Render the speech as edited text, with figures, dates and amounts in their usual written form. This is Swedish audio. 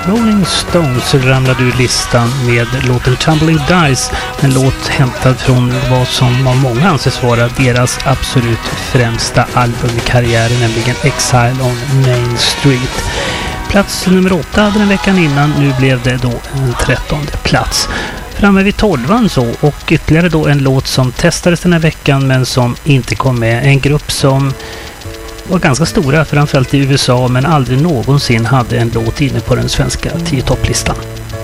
Rolling Stones ramlade ur listan med låten Tumbling Dice, en låt hämtad från vad som av många anses vara deras absolut främsta album i karriären, nämligen Exile on Main Street. Plats nummer 8 hade den veckan innan, nu blev det då en 13:e plats. Framme vid 12:an så, och ytterligare då en låt som testades den här veckan men som inte kom med. En grupp som var ganska stora, framförallt i USA, men aldrig någonsin hade en låt inne på den svenska 10-topplistan.